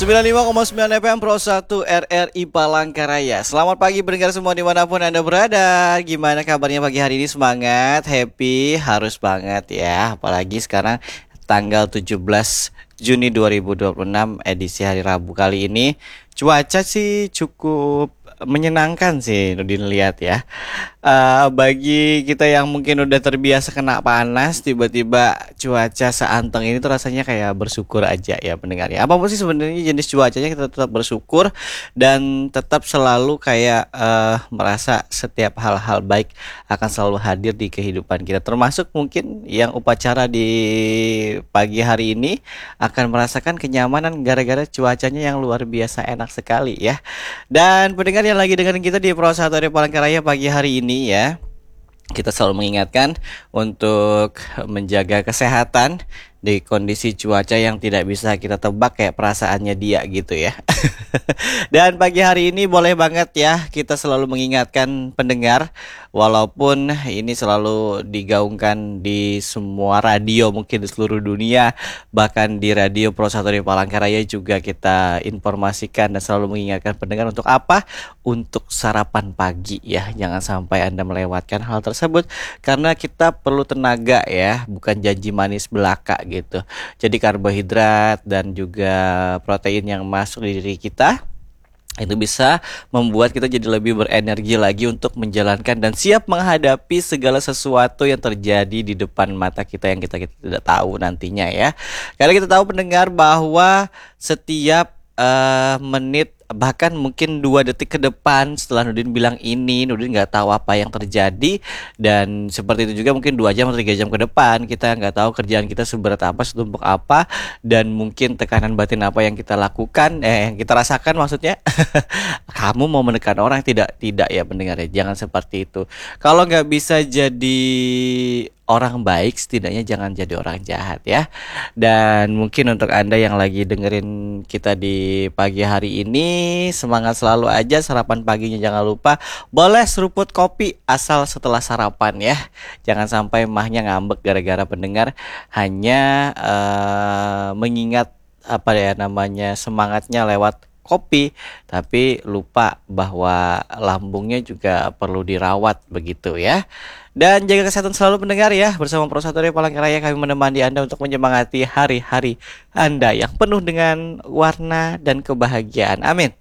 95,9 FM Pro 1 RRI Palangkaraya. Selamat pagi pendengar semua dimanapun Anda berada. Gimana kabarnya pagi hari ini? Semangat, happy, harus banget ya. Apalagi sekarang tanggal 17 Juni 2026 edisi hari Rabu kali ini. Cuaca sih cukup menyenangkan sih Nudin lihat ya. Bagi kita yang mungkin udah terbiasa kena panas, tiba-tiba cuaca seanteng ini tuh rasanya kayak bersyukur aja ya pendengar ya. Apapun sih sebenarnya jenis cuacanya kita tetap bersyukur dan tetap selalu kayak merasa setiap hal-hal baik akan selalu hadir di kehidupan kita. Termasuk mungkin yang upacara di pagi hari ini akan merasakan kenyamanan gara-gara cuacanya yang luar biasa enak sekali ya. Dan pendengar yang lagi dengerin kita di Pro 1 RRI Palangkaraya pagi hari ini ya, kita selalu mengingatkan untuk menjaga kesehatan di kondisi cuaca yang tidak bisa kita tebak kayak perasaannya dia gitu ya. Dan pagi hari ini boleh banget ya kita selalu mengingatkan pendengar, walaupun ini selalu digaungkan di semua radio mungkin di seluruh dunia, bahkan di radio Pro 1 di Palangkaraya juga kita informasikan dan selalu mengingatkan pendengar untuk apa? Untuk sarapan pagi ya. Jangan sampai Anda melewatkan hal tersebut karena kita perlu tenaga ya, bukan janji manis belaka gitu. Jadi karbohidrat dan juga protein yang masuk di diri kita itu bisa membuat kita jadi lebih berenergi lagi untuk menjalankan dan siap menghadapi segala sesuatu yang terjadi di depan mata kita yang kita tidak tahu nantinya ya. Karena kita tahu pendengar bahwa setiap menit bahkan mungkin 2 detik ke depan setelah Nudin bilang ini, Nudin nggak tahu apa yang terjadi. Dan seperti itu juga mungkin 2 jam atau 3 jam ke depan kita nggak tahu kerjaan kita seberat apa, setumpuk apa, dan mungkin tekanan batin apa yang kita lakukan, yang kita rasakan maksudnya. Kamu mau menekan orang? Tidak ya pendengar ya, jangan seperti itu. Kalau nggak bisa jadi orang baik, setidaknya jangan jadi orang jahat ya. Dan mungkin untuk Anda yang lagi dengerin kita di pagi hari ini, semangat selalu aja, sarapan paginya jangan lupa. Boleh seruput kopi asal setelah sarapan ya. Jangan sampai mahnya ngambek gara-gara pendengar hanya mengingat apa ya namanya, semangatnya lewat kopi, tapi lupa bahwa lambungnya juga perlu dirawat begitu ya. Dan jaga kesehatan selalu pendengar ya. Bersama Pro 1 RRI Palangkaraya kami menemani Anda untuk menyemangati hari-hari Anda yang penuh dengan warna dan kebahagiaan. Amin.